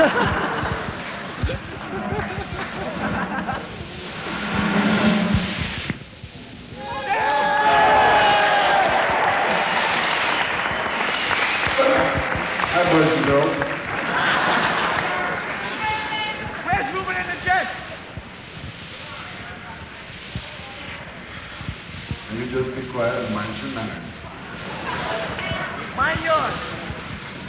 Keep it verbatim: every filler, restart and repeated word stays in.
That was the girl. Where's moving in the jet? And you just be quiet and mind your manners. Mind yours.